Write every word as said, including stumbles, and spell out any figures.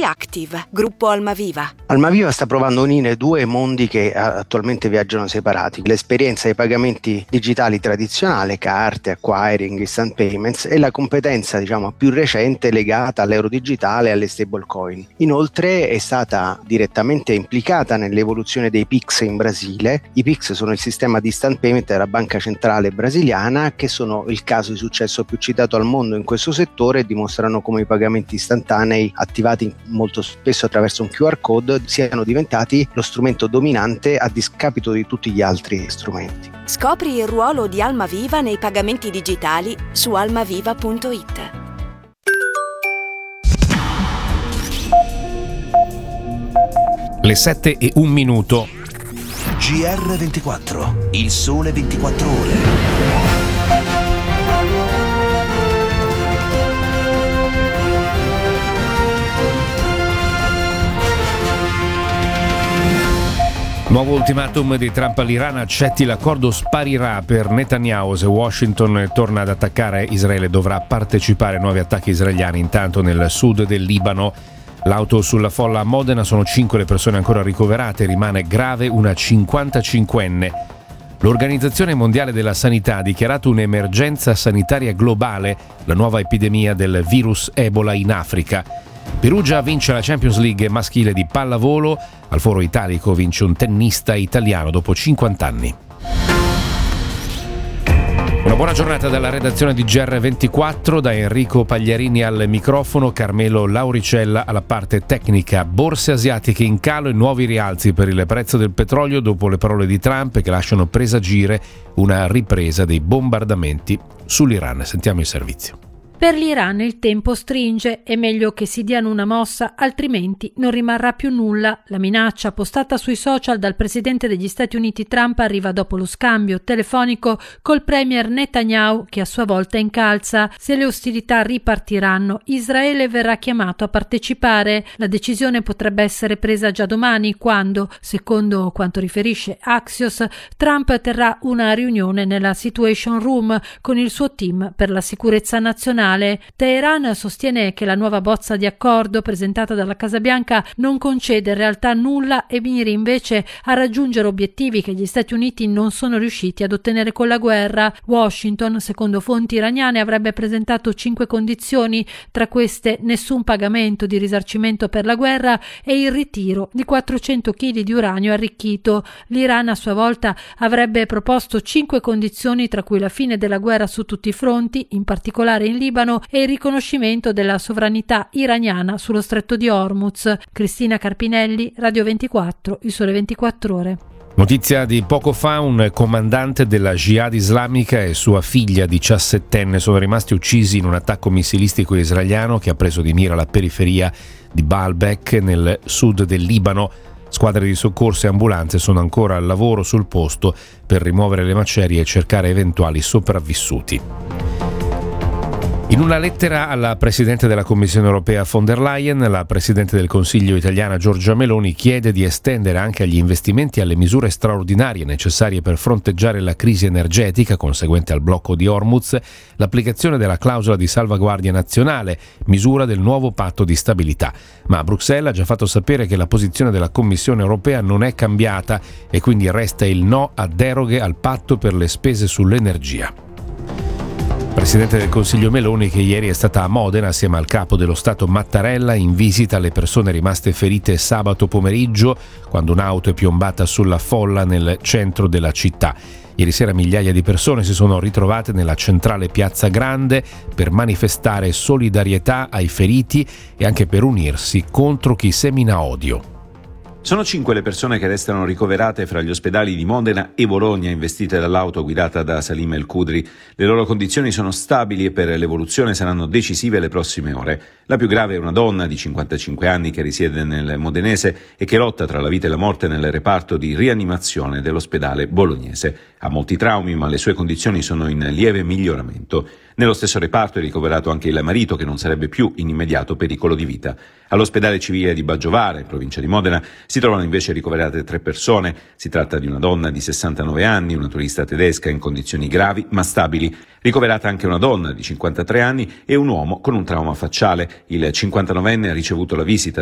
Reactive, gruppo Almaviva. Almaviva sta provando a unire due mondi che attualmente viaggiano separati: l'esperienza dei pagamenti digitali tradizionale, carte, acquiring, instant payments, e la competenza diciamo più recente legata all'euro digitale e alle stablecoin. Inoltre è stata direttamente implicata nell'evoluzione dei P I X in Brasile. I P I X sono il sistema di instant payment della banca centrale brasiliana, che sono il caso di successo più citato al mondo in questo settore e dimostrano come i pagamenti istantanei attivati molto spesso attraverso un Q R code siano diventati lo strumento dominante a discapito di tutti gli altri strumenti. Scopri il ruolo di Almaviva nei pagamenti digitali su almaviva punto it. Le sette e un minuto. G R ventiquattro, il sole ventiquattro ore. Nuovo ultimatum di Trump all'Iran: accetti l'accordo, sparirà per Netanyahu. Se Washington torna ad attaccare Israele dovrà partecipare a nuovi attacchi israeliani. Intanto nel sud del Libano l'auto sulla folla a Modena, sono cinque le persone ancora ricoverate, rimane grave una cinquantacinquenne. L'Organizzazione Mondiale della Sanità ha dichiarato un'emergenza sanitaria globale, la nuova epidemia del virus Ebola in Africa. Perugia vince la Champions League maschile di pallavolo, al Foro Italico vince un tennista italiano dopo cinquanta anni. Una buona giornata dalla redazione di G R ventiquattro, da Enrico Pagliarini al microfono, Carmelo Lauricella alla parte tecnica. Borse asiatiche in calo e nuovi rialzi per il prezzo del petrolio dopo le parole di Trump che lasciano presagire una ripresa dei bombardamenti sull'Iran. Sentiamo il servizio. Per l'Iran il tempo stringe, è meglio che si diano una mossa, altrimenti non rimarrà più nulla. La minaccia postata sui social dal presidente degli Stati Uniti Trump arriva dopo lo scambio telefonico col premier Netanyahu, che a sua volta incalza: se le ostilità ripartiranno, Israele verrà chiamato a partecipare. La decisione potrebbe essere presa già domani, quando, secondo quanto riferisce Axios, Trump terrà una riunione nella Situation Room con il suo team per la sicurezza nazionale. Teheran sostiene che la nuova bozza di accordo presentata dalla Casa Bianca non concede in realtà nulla e miri invece a raggiungere obiettivi che gli Stati Uniti non sono riusciti ad ottenere con la guerra. Washington, secondo fonti iraniane, avrebbe presentato cinque condizioni, tra queste nessun pagamento di risarcimento per la guerra e il ritiro di quattrocento chili di uranio arricchito. L'Iran a sua volta avrebbe proposto cinque condizioni, tra cui la fine della guerra su tutti i fronti, in particolare in Libano, e il riconoscimento della sovranità iraniana sullo stretto di Hormuz. Cristina Carpinelli, Radio ventiquattro, il sole ventiquattro ore. Notizia di poco fa: un comandante della Jihad islamica e sua figlia diciassettenne sono rimasti uccisi in un attacco missilistico israeliano che ha preso di mira la periferia di Baalbek nel sud del Libano. Squadre di soccorso e ambulanze sono ancora al lavoro sul posto per rimuovere le macerie e cercare eventuali sopravvissuti. In una lettera alla Presidente della Commissione Europea von der Leyen, la Presidente del Consiglio italiana Giorgia Meloni chiede di estendere anche agli investimenti alle misure straordinarie necessarie per fronteggiare la crisi energetica conseguente al blocco di Hormuz l'applicazione della clausola di salvaguardia nazionale, misura del nuovo patto di stabilità. Ma Bruxelles ha già fatto sapere che la posizione della Commissione Europea non è cambiata e quindi resta il no a deroghe al patto per le spese sull'energia. Presidente del Consiglio Meloni, che ieri è stata a Modena assieme al capo dello Stato Mattarella in visita alle persone rimaste ferite sabato pomeriggio quando un'auto è piombata sulla folla nel centro della città. Ieri sera migliaia di persone si sono ritrovate nella centrale Piazza Grande per manifestare solidarietà ai feriti e anche per unirsi contro chi semina odio. Sono cinque le persone che restano ricoverate fra gli ospedali di Modena e Bologna, investite dall'auto guidata da Salim El Khudri. Le loro condizioni sono stabili e per l'evoluzione saranno decisive le prossime ore. La più grave è una donna di cinquantacinque anni che risiede nel modenese e che lotta tra la vita e la morte nel reparto di rianimazione dell'ospedale bolognese. Ha molti traumi, ma le sue condizioni sono in lieve miglioramento. Nello stesso reparto è ricoverato anche il marito, che non sarebbe più in immediato pericolo di vita. All'ospedale civile di Baggiovare, in provincia di Modena, si trovano invece ricoverate tre persone. Si tratta di una donna di sessantanove anni, una turista tedesca in condizioni gravi ma stabili. Ricoverata anche una donna di cinquantatré anni e un uomo con un trauma facciale. Il cinquantanovenne ha ricevuto la visita